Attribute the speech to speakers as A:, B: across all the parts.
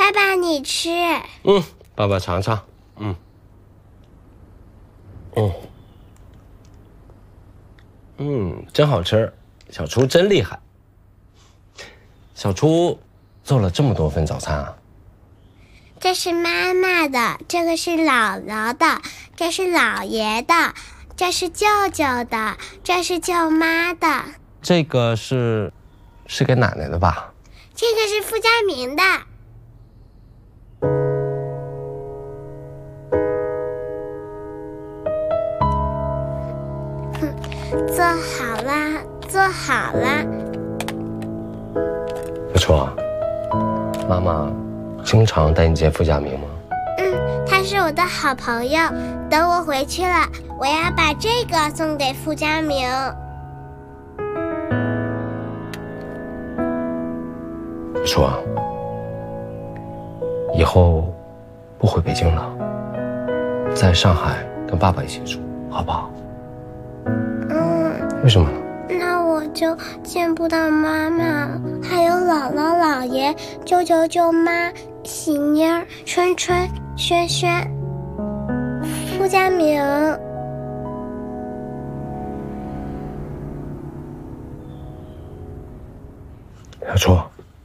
A: 爸爸你吃。
B: 爸爸尝尝。真好吃，小初真厉害。小初做了这么多份早餐啊？
A: 这是妈妈的，这个是姥姥的，这是姥爷的，这是舅舅的，这是舅妈的。
B: 这个是给奶奶的吧？
A: 这个是傅家明的。做好啦，做好啦。
B: 小初啊，妈妈经常带你见傅家明吗？
A: 他是我的好朋友。等我回去了，我要把这个送给傅家明。
B: 小初啊，以后不回北京了，在上海跟爸爸一起住，好不好？为什么呢？
A: 那我就见不到妈妈，还有姥姥、姥爷、舅舅、舅妈、喜妮儿、春春、轩轩、傅家明。
B: 小初，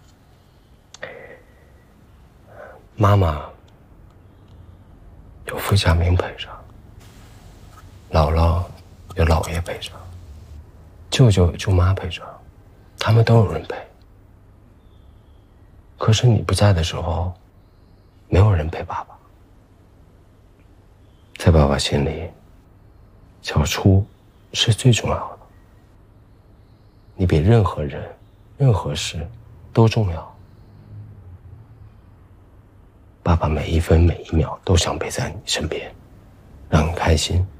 B: 妈妈有傅家明陪着，姥姥有姥爷陪着，舅舅有舅妈陪着，他们都有人陪。可是你不在的时候，没有人陪爸爸。在爸爸心里，小初是最重要的。你比任何人、任何事都重要。爸爸每一分每一秒都想陪在你身边，让你开心，